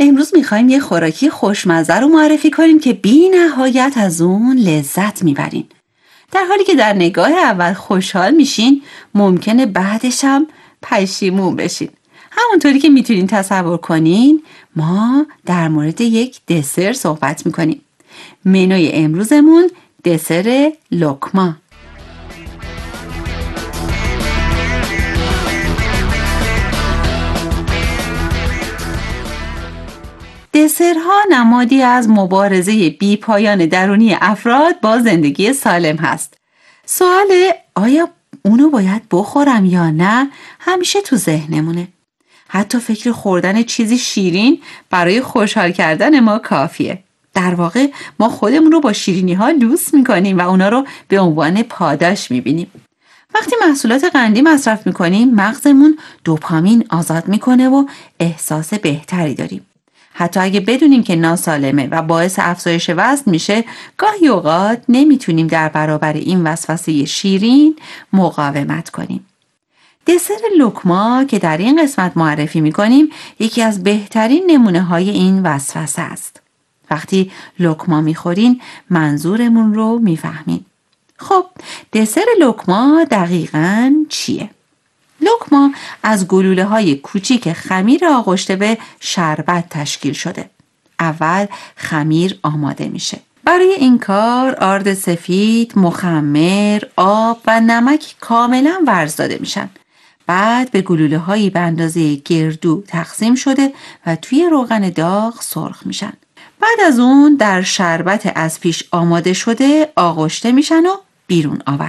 امروز میخوایم یه خوراکی خوشمزه رو معرفی کنیم که بی نهایت از اون لذت میبرین. در حالی که در نگاه اول خوشحال میشین، ممکنه بعدش هم پشیمون بشین. همونطوری که میتونین تصور کنین، ما در مورد یک دسر صحبت میکنیم. منوی امروزمون دسر لوکما. دسرها نمادی از مبارزه بی پایان درونی افراد با زندگی سالم هست. سوال آیا اونو باید بخورم یا نه همیشه تو ذهنمونه. حتی فکر خوردن چیزی شیرین برای خوشحال کردن ما کافیه. در واقع ما خودمون رو با شیرینی ها لوس میکنیم و اونا رو به عنوان پاداش میبینیم. وقتی محصولات قندی مصرف میکنیم، مغزمون دوپامین آزاد میکنه و احساس بهتری داریم. حتی اگه بدونیم که ناسالمه و باعث افزایش وزن میشه، گاهی اوقات نمیتونیم در برابر این وسوسه شیرین مقاومت کنیم. دسر لوکما که در این قسمت معرفی میکنیم یکی از بهترین نمونه های این وسوسه است. وقتی لوکما میخورین منظورمون رو میفهمین. خب دسر لوکما دقیقاً چیه؟ لوکما از گلوله های کوچیک خمیر آغشته به شربت تشکیل شده. اول خمیر آماده میشه. برای این کار آرد سفید، مخمر، آب و نمک کاملا ورز داده میشن. بعد به گلوله هایی به اندازه گردو تقسیم شده و توی روغن داغ سرخ میشن. بعد از اون در شربت از پیش آماده شده آغشته میشن و بیرون آورده